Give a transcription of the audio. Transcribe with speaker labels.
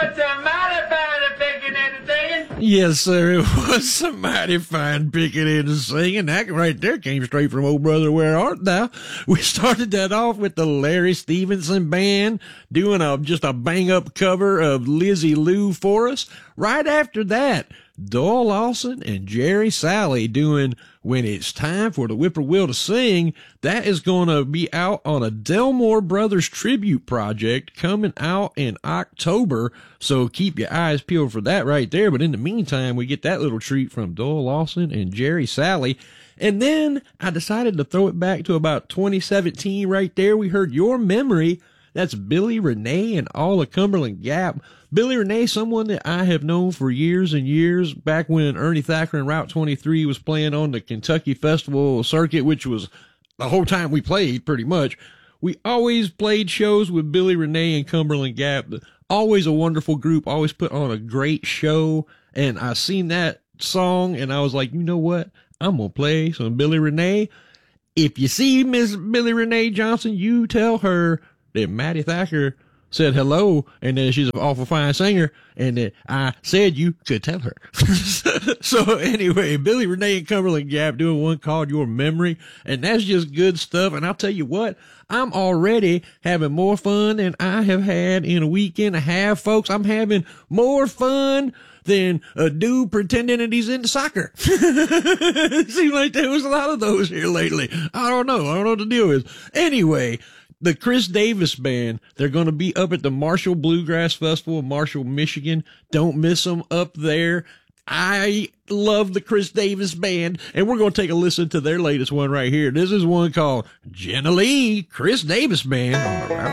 Speaker 1: was some mighty fine picking and singing.
Speaker 2: Yes, sir, it was some mighty fine picking and singing. That right there came straight from Old Brother, Where Art Thou? We started that off with the Larry Stevenson Band doing just a bang-up cover of Lizzie Lou for us. Right after that, Doyle Lawson and Jerry Salley doing When It's Time for the Whippoorwill to Sing. That is going to be out on a Delmore Brothers tribute project coming out in October. So keep your eyes peeled for that right there. But in the meantime, we get that little treat from Doyle Lawson and Jerry Salley. And then I decided to throw it back to about 2017 right there. We heard Your Memory. That's Billy Renee and all of Cumberland Gap. Billy Renee, someone that I have known for years and years, back when Ernie Thacker and Route 23 was playing on the Kentucky Festival circuit, which was the whole time we played, pretty much. We always played shows with Billy Renee and Cumberland Gap. Always a wonderful group, always put on a great show. And I seen that song, and I was like, you know what? I'm going to play some Billy Renee. If you see Miss Billy Renee Johnson, you tell her that Matty Thacker said hello, and that she's an awful fine singer, and that I said you could tell her. So anyway, Billy Renee and Cumberland Gap doing one called Your Memory, and that's just good stuff. And I'll tell you what, I'm already having more fun than I have had in a week and a half, folks. I'm having more fun than a dude pretending that he's into soccer. It seems like there was a lot of those here lately. I don't know what the deal is. Anyway, the Chris Davis Band, they're going to be up at the Marshall Bluegrass Festival in Marshall, Michigan. Don't miss them up there. I love the Chris Davis Band, and we're going to take a listen to their latest one right here. This is one called Jenna Lee, Chris Davis Band on the Route